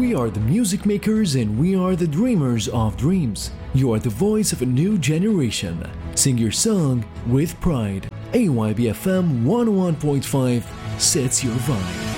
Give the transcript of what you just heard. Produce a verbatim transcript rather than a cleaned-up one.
We are the music makers and we are the dreamers of dreams. You are the voice of a new generation. Sing your song with pride. A Y B F M one oh one point five sets your vibe.